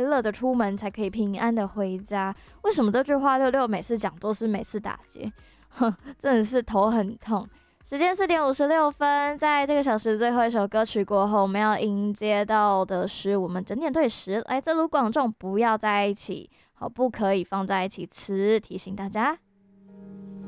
乐的出门，才可以平安的回家。为什么这句话六六每次讲都是每次打结？哼，真的是头很痛。时间4:56，在这个小时最后一首歌曲过后，我们要迎接到的是我们整点对时，来自卢广仲，不要在一起，好，不可以放在一起，此提醒大家。